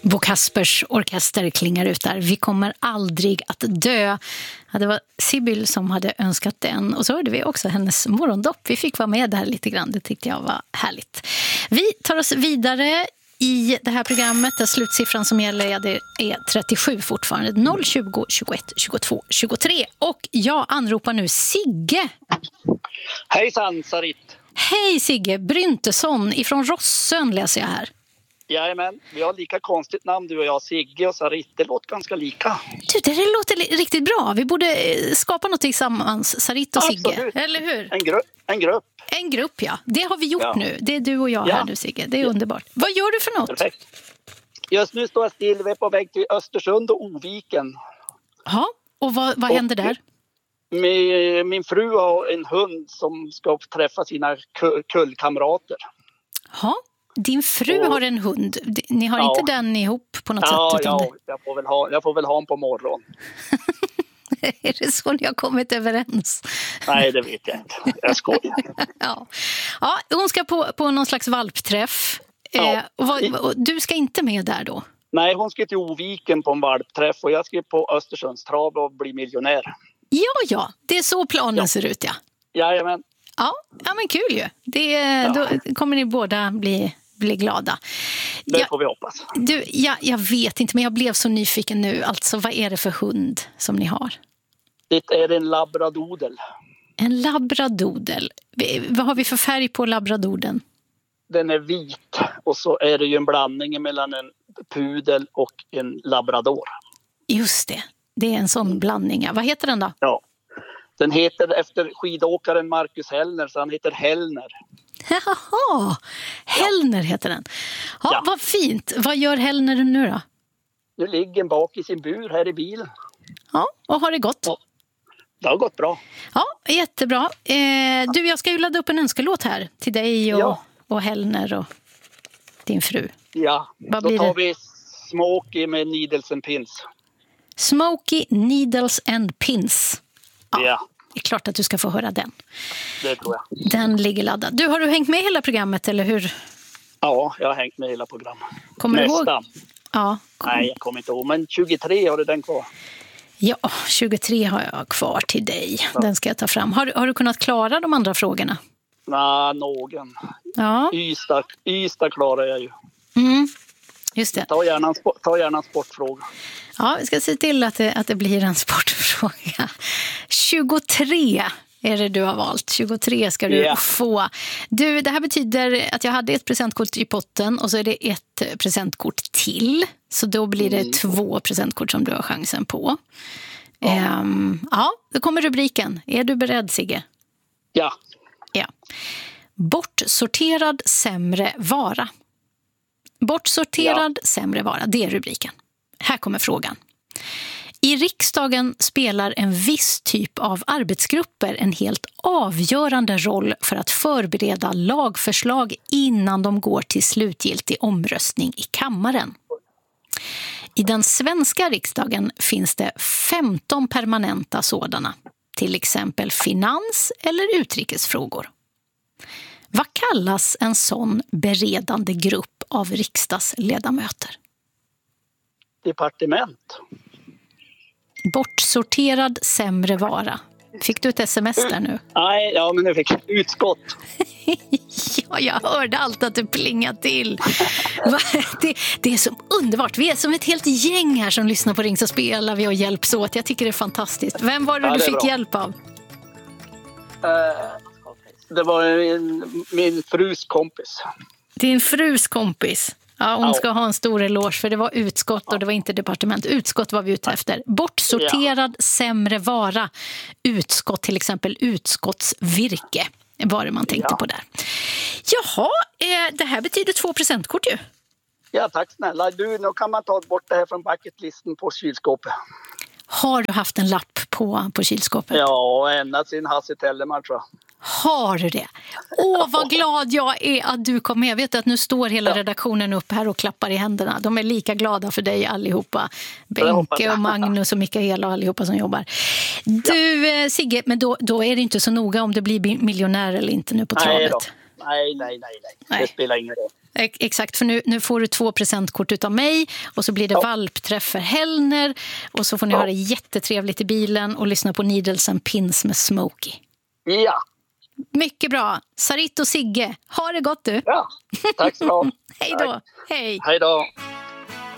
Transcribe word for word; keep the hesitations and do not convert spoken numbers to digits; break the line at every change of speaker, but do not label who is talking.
Bo Kaspers orkester klingar ut där. Vi kommer aldrig att dö. Ja, det var Sibyl som hade önskat den. Och så hörde vi också hennes morgondopp. Vi fick vara med där lite grann. Det tyckte jag var härligt. Vi tar oss vidare i det här programmet. Där slutsiffran som gäller ja, det är trettiosju fortfarande. noll tjugo tjugoett tjugotvå tjugotre. Och jag anropar nu Sigge.
Hejsan, Sarit.
Hej Sigge, Bryntesson ifrån Rossön läser jag här.
Jajamän, vi har lika konstigt namn du och jag, Sigge och Sarit. Det låter ganska lika.
Du, det låter li- riktigt bra. Vi borde skapa något tillsammans, Sarit och Sigge.
Absolut.
Eller hur?
En, gru- en grupp.
En grupp, ja. Det har vi gjort
Ja.
nu. Det är du och jag
Ja.
här nu, Sigge. Det är
Ja.
underbart. Vad gör du för något?
Perfekt. Just nu står jag still, vi är på väg till Östersund och Oviken.
Ja, och vad, vad
Och-
händer där?
Min, min fru har en hund som ska träffa sina ku- kullkamrater.
Ja, din fru
Och-
har en hund. Ni har
Ja.
inte den ihop på något
Ja,
sätt? Utan
ja jag, får väl ha, jag får väl ha en på morgon.
det... Är det så ni har kommit överens?
Nej, det vet jag inte. Jag skojar.
Ja, ja hon ska på, på någon slags valpträff.
Ja.
Eh, och vad, och du ska inte med där då?
Nej, hon ska till Oviken på en valpträff och jag ska på Östersundstrav och bli miljonär.
Ja, ja. Det är så planen
Ja.
ser ut, ja.
Jajamän.
Ja, ja men kul ju. Det,
Ja.
Då kommer ni båda bli, bli glada.
Det
Ja,
får vi hoppas.
du, ja, jag vet inte, men jag blev så nyfiken nu. Alltså, vad är det för hund som ni har?
Det är en labradodel.
En labradodel. Vi- Vad har vi för färg på labradoden?
Den är vit och så är det ju en blandning mellan en pudel och en labrador.
Just det, det är en sån blandning. Ja. Vad heter den då?
Ja. Den heter efter skidåkaren Marcus Hellner, så han heter Hellner.
Jaha, Hellner heter den. Ja,
Ja.
vad fint. Vad gör Hellner nu då?
Nu ligger den bak i sin bur här i bilen.
Ja, och har det gått?
Ja. Det har gått bra.
Ja, jättebra. Eh, du, jag ska ju ladda upp en önskelåt här till dig och,
Ja.
och Hellner och din fru.
Ja,
Vad
då
blir
tar
det?
vi Smokey med Needles and Pins.
Smokey, Needles and Pins. Ja,
Ja,
det är klart att du ska få höra den.
det tror jag.
Den ligger laddad. Du, har du hängt med hela programmet, eller hur?
Ja, jag har hängt med hela programmet.
Kommer du ihåg?
Nästan.
Ja, kom.
Nej, jag kommer inte ihåg. Men tjugotre har du den kvar.
Ja, tjugotre har jag kvar till dig. Den ska jag ta fram. Har, har du kunnat klara de andra frågorna?
Nej, någon.
Ja,
Ystad, Ystad klarar jag ju.
mm. Just det.
Ta gärna en, spo- ta gärna en sportfråga.
Ja, vi ska se till att det, att det blir en sportfråga. tjugotre är det du har valt. tjugotre ska du
Ja.
få. Du, det här betyder att jag hade ett presentkort i potten och så är det ett presentkort till. Så då blir det
Mm.
två presentkort som du har chansen på. Ja, ehm, ja då kommer rubriken. Är du beredd, Sigge?
Ja,
Ja. Bortsorterad sämre vara. Bortsorterad sämre vara, det är rubriken. Här kommer frågan. I riksdagen spelar en viss typ av arbetsgrupper en helt avgörande roll för att förbereda lagförslag innan de går till slutgiltig omröstning i kammaren. I den svenska riksdagen finns det femton permanenta sådana, till exempel finans- eller utrikesfrågor. Vad kallas en sån beredande grupp av riksdagsledamöter?
departement.
Bortsorterad sämre vara. Fick du ett sms där nu?
Nej, ja men nu fick jag utskott.
Ja, jag hörde allt att det plingade till. Va? Det, det är så underbart. Vi är som ett helt gäng här som lyssnar på Ring så spelar vi och hjälps åt. Jag tycker det är fantastiskt. Vem var det
Ja,
du
det är
fick
bra.
hjälp av?
Eh, det var min, min frus kompis.
Din frus kompis. Ja, hon
Ja.
ska ha en stor eloge för det var utskott och det var inte departement. Utskott var vi ute efter. Bortsorterad sämre vara. Utskott, till exempel utskottsvirke var det man tänkte
Ja.
på där. Jaha, eh, det här betyder två presentkort ju.
Ja, tack snälla. Du, nu kan man ta bort det här från bucketlisten på kylskåpet.
Har du haft en lapp på, på kylskåpet?
Ja, ända sin Hasse Tellerman tror jag.
Har du det? Åh, vad glad jag är att du kom med. Jag vet att nu står hela
Ja.
redaktionen upp här och klappar i händerna. De är lika glada för dig allihopa.
Det hoppas
Benke
jag.
och Magnus och Mikaela och allihopa som jobbar. Du, eh, Sigge, men då, då är det inte så noga om du blir miljonär eller inte nu på
Nej
travet.
då. nej, nej, nej, nej. Det spelar ingen roll.
Exakt, för nu, nu får du två presentkort utav mig och så blir det ja. valpträff för Hellner och så får ni ja. ha det jättetrevligt i bilen och lyssna på Needles and Pins med Smokey.
Ja.
Mycket bra. Sarit och Sigge, ha det gott du.
Ja, tack så mycket.
Hej då. Hej.
Hej då.